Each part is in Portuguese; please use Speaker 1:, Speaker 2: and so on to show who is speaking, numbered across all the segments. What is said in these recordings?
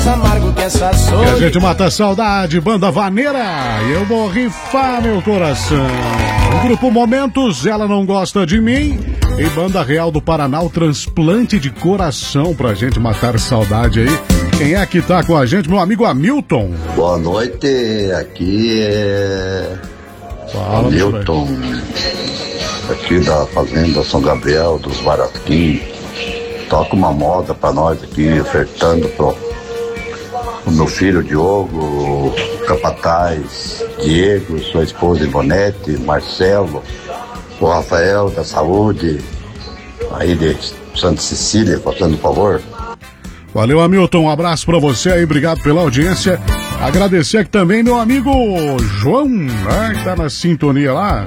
Speaker 1: amargo que essa
Speaker 2: E a gente mata a saudade, banda vaneira, e eu vou rifar meu coração. O grupo Momentos, Ela Não Gosta de Mim, e Banda Real do Paraná, o transplante de coração pra gente matar saudade aí. Quem é que tá com a gente? Meu amigo Hamilton.
Speaker 3: Boa noite, aqui é
Speaker 2: Fala,
Speaker 3: Hamilton, aqui da Fazenda São Gabriel, dos Baraquim. Toca uma moda pra nós aqui, ofertando pro meu filho Diogo, o Capataz, Diego, sua esposa Ivonete, Marcelo, o Rafael da Saúde, aí de Santa Cecília, fazendo favor.
Speaker 2: Valeu, Hamilton, um abraço pra você aí, obrigado pela audiência. Agradecer aqui também meu amigo João, né, que tá na sintonia lá.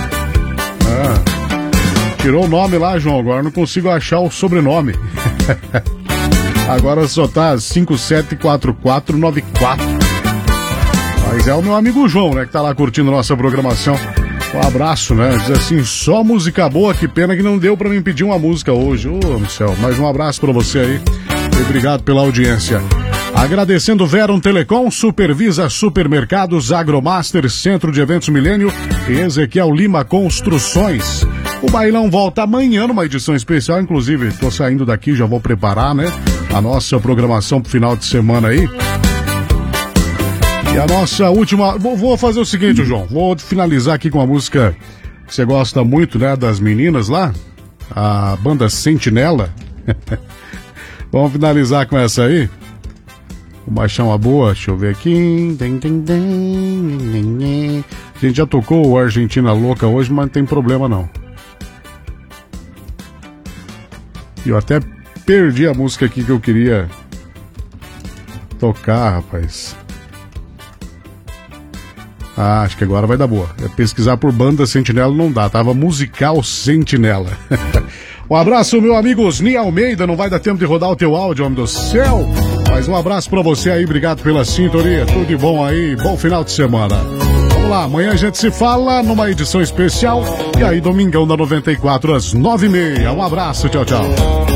Speaker 2: Tirou o nome lá, João, agora não consigo achar o sobrenome. Agora só tá 574494. Mas é o meu amigo João, né, que tá lá curtindo nossa programação. Um abraço, né? Diz assim, só música boa, que pena que não deu pra mim pedir uma música hoje. Ô, meu céu, mas um abraço pra você aí. E obrigado pela audiência. Agradecendo Verum Telecom, Supervisa Supermercados, Agromaster, Centro de Eventos Milênio e Ezequiel Lima Construções. O bailão volta amanhã numa edição especial, inclusive tô saindo daqui, já vou preparar, né, a nossa programação pro final de semana aí. E a nossa última... Vou fazer o seguinte, João, vou finalizar aqui com uma música que você gosta muito, né, das meninas lá, a banda Sentinela. Vamos finalizar com essa aí. Vou baixar uma boa, deixa eu ver aqui. A gente já tocou o Argentina Louca hoje, mas não tem problema não. E eu até perdi a música aqui que eu queria tocar, rapaz. Acho que agora vai dar boa. É pesquisar por banda Sentinela não dá, tava musical Sentinela. Um abraço, meu amigo Osni Almeida, não vai dar tempo de rodar o teu áudio, homem do céu. Mas um abraço pra você aí, obrigado pela sintonia, tudo de bom aí, bom final de semana. Vamos lá, amanhã a gente se fala numa edição especial, e aí domingão da 94 às 9h30. Um abraço, tchau, tchau.